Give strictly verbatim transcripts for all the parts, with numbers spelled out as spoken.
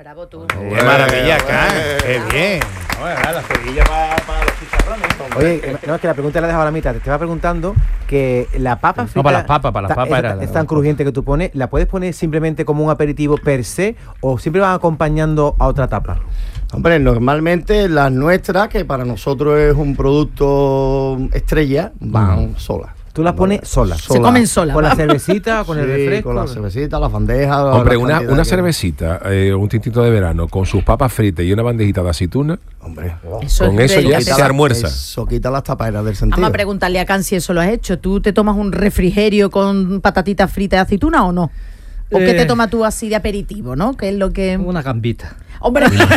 Bravo tú. ¡Qué maravilla, Can! ¡Qué bien! La cerilla para los chicharrones. Oye, no, es que la pregunta la he dejado a la mitad. Te estaba preguntando que la papa frita... No, para las papas, para las papas era... Es tan crujiente que tú pones, ¿la puedes poner simplemente como un aperitivo per se o siempre van acompañando a otra tapa? Hombre, normalmente las nuestras, que para nosotros es un producto estrella, van mm. solas. Tú las pones solas. Se comen solas. ¿Con la cervecita, con sí, el refresco? Con la cervecita, las bandejas. Hombre, una, una cervecita, eh, un tintito de verano, con sus papas fritas y una bandejita de aceituna. Hombre, oh. eso con eso ya se almuerza. Eso quita las tapaderas del sentido. Vamos a preguntarle a Can si eso lo has hecho. ¿Tú te tomas un refrigerio con patatitas fritas de aceituna o no? ¿O eh, qué te tomas tú así de aperitivo, no? ¿Qué es lo que...? Una gambita. ¡Hombre! una,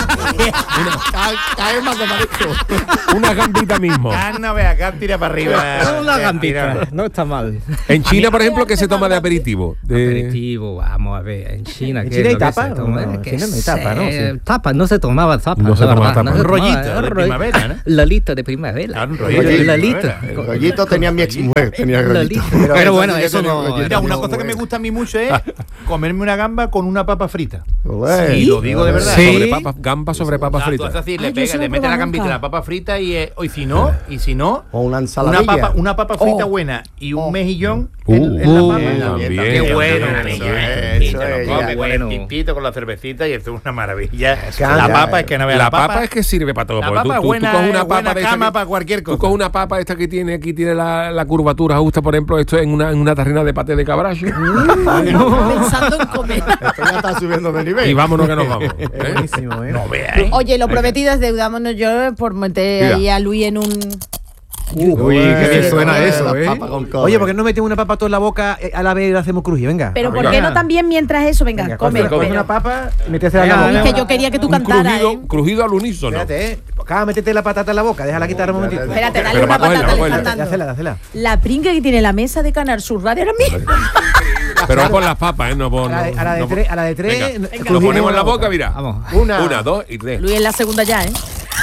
cae más de marisco. Una gambita mismo. Can, vea, Can tira para arriba. Una gambita, no está mal. En China, por ejemplo, ¿qué se toma de aperitivo? De... Aperitivo, vamos a ver. En China, ¿En ¿qué China es hay tapa? Se toma? No, en China no hay tapa, ¿no? Sí. Tapa, no se tomaba tapa. No se tomaba tapa. No se un rollito tomaba, de primavera, ¿no? La lista de primavera. Claro, un rollito. La lista. El rollito tenía mi ex mujer, tenía rollito. Pero, pero bueno, eso no... Mira, una cosa que me gusta a mí mucho es comerme una gamba con una papa frita. Sí, y lo digo de verdad. Sí. Sobre papas, gamba sobre papas fritas. Es decir, le pega, le mete la gambita y la papa frita y, eh, y si no, y si no, o una ensalada. Una papa, una papa frita oh. buena y un oh. mejillón uh, en, en uh, la papa. Bien, Qué bien, bueno, bien, eso es, eso es, come bueno. con el pintito, con la cervecita y esto es una maravilla. Ya, la ya, papa ya. es que no vea La la papa, papa es que sirve para todo. La Porque papa tú, tú, buena, tú coges una buena papa de esta cama que, para cualquier cosa. Tú coges una papa esta que tiene aquí tiene la, la curvatura justa, por ejemplo, esto en una, en una tarrina de paté de cabracho. Pensando en comer. Esto ya está subiendo de nivel. Y vámonos que nos vamos. ¿eh? Buenísimo, ¿eh? No veáis. Oye, lo prometido es deuda. Vámonos yo por meter Mira. ahí a Luis en un... Uh, Uy, qué bien suena eso, ¿eh? Oye, ¿por qué no metemos una papa toda en la boca eh, a la vez y la hacemos crujir? Venga. Pero ¿por venga. qué no también mientras eso? Venga, Venga, come. coge, coge pero- una papa y métesela en la Venga, boca. Es que yo quería que tú Un cantaras, crujido, ¿eh? crujido al unísono. Espérate, eh. Acaba de meterte la patata en la boca, déjala quitar un momentito. Espérate, dale Pero una para cogerla, patata, le para está cogerla. dando. Dásela, dásela. La pringa que tiene la mesa de Canal Sur Radio ahora mismo. Pero no con las papas, ¿eh? No por, A la de, a la de no por- tres, a la de tres. Venga, crujimos lo ponemos en la boca, mira. Vamos. Una. Una, dos y tres. Luis en la segunda ya, ¿eh?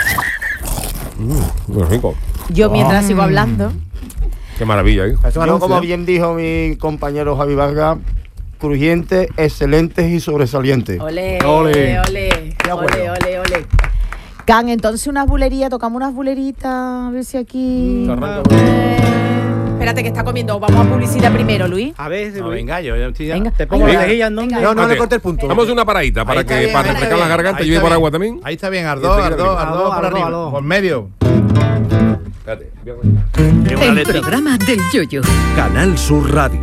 Muy rico. Yo mientras sigo hablando. Qué maravilla, ¿eh? Eso es Yo, como anuncio. bien dijo mi compañero Javi Vargas, crujientes, excelentes y sobresalientes. Ole, Ole. ole, Qué ole, bueno. ole, ole. Can, entonces unas bulerías, tocamos unas buleritas, a ver si aquí... Eh, Espérate que está comiendo, vamos a publicidad primero, Luis. A ver, No, venga, yo ya estoy ya. Venga. te pongo Venga. la guía, ¿no? Venga. No, no Ok. le corte el punto. Vamos a una paradita para Ahí está que bien, para ahí está refrescar la bien. garganta Ahí y yo está por bien. agua también. Ahí está bien, Y Ardó, estoy Ardó, aquí. Ardó, Aló, por aló, arriba, aló. por medio. Espérate, voy a- Tiene una El letra. programa del Yoyo. Canal Sur Radio.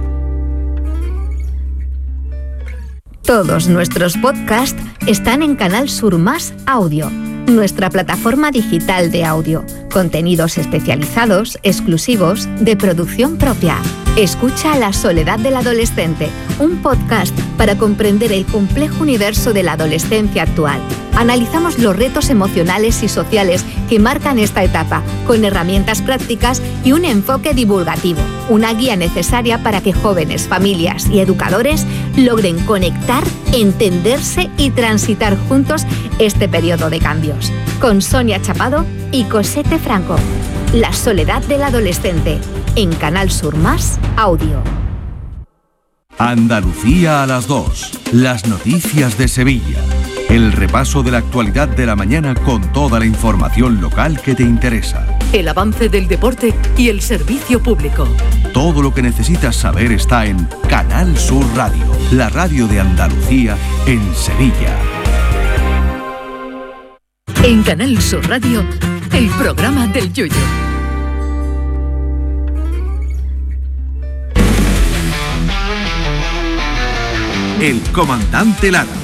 Todos nuestros podcasts están en Canal Sur Más Audio, nuestra plataforma digital de audio. Contenidos especializados, exclusivos, de producción propia. Escucha La soledad del adolescente, un podcast para comprender el complejo universo de la adolescencia actual. Analizamos los retos emocionales y sociales que marcan esta etapa, con herramientas prácticas y un enfoque divulgativo. Una guía necesaria para que jóvenes, familias y educadores logren conectar, entenderse y transitar juntos este periodo de cambios. Con Sonia Chapado y Cosette Franco. La soledad del adolescente, en Canal Sur Más Audio. Andalucía a las dos. Las noticias de Sevilla. El repaso de la actualidad de la mañana con toda la información local que te interesa. El avance del deporte y el servicio público. Todo lo que necesitas saber está en Canal Sur Radio, la radio de Andalucía en Sevilla. En Canal Sur Radio, el programa del Yoyo. El comandante Lara.